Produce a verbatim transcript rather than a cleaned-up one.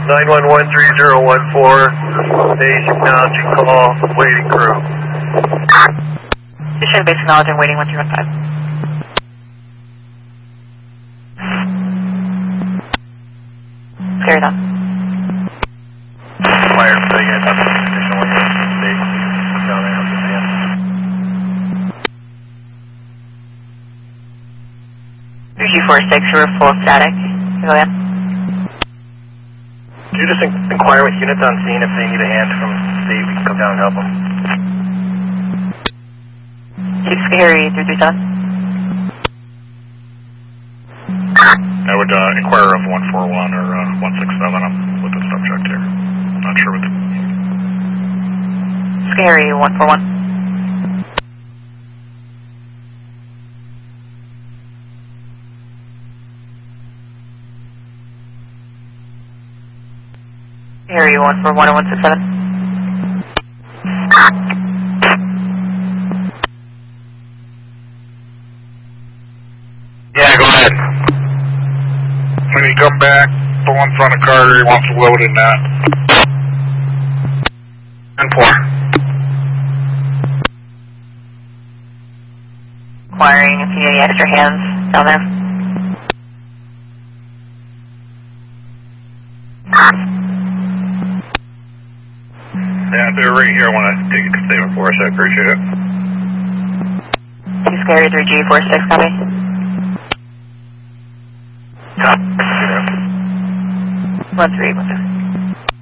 nine one one three zero one four, base acknowledging call, waiting crew. Station base acknowledging, waiting one three one five. Carry on. Fire, so you guys have the station one base, down there, up in the end. three G four six, we're full static. Go ahead. Could you just in inquire with units on scene if they need a hand from Steve? We can come down and help them. Chief Scary, three three seven. I would uh, inquire of one four one or uh, one six seven. I'm with the subject here. Not sure what the... Scary, one four one. Area one for one oh one six seven. Yeah, go ahead. When you come back, pull in front of Carter, he wants to load in that. ten four. Inquiring if you need any extra hands down there. Yeah, if they're right here, I want to take a statement for us. I appreciate it. Chief Scary, three G four six, copy. Copy. one three one six.